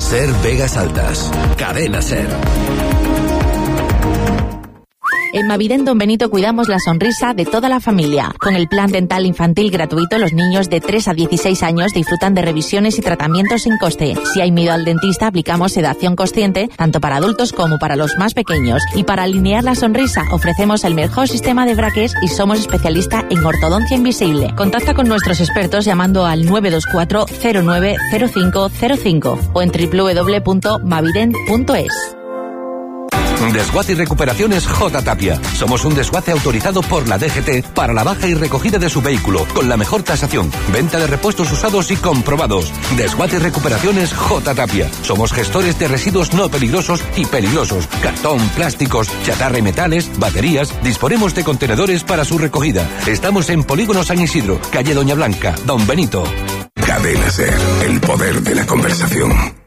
Ser Vegas Altas. Cadena Ser. En Maviden Don Benito cuidamos la sonrisa de toda la familia. Con el plan dental infantil gratuito, los niños de 3 a 16 años disfrutan de revisiones y tratamientos sin coste. Si hay miedo al dentista, aplicamos sedación consciente, tanto para adultos como para los más pequeños. Y para alinear la sonrisa, ofrecemos el mejor sistema de brackets y somos especialistas en ortodoncia invisible. Contacta con nuestros expertos llamando al 924 090505 o en www.maviden.es. Desguace y Recuperaciones J. Tapia. Somos un desguace autorizado por la DGT para la baja y recogida de su vehículo, con la mejor tasación, venta de repuestos usados y comprobados. Desguace y Recuperaciones J. Tapia. Somos gestores de residuos no peligrosos y peligrosos. Cartón, plásticos, chatarra y metales, baterías. Disponemos de contenedores para su recogida. Estamos en Polígono San Isidro, calle Doña Blanca, Don Benito. Cadena Ser, el poder de la conversación.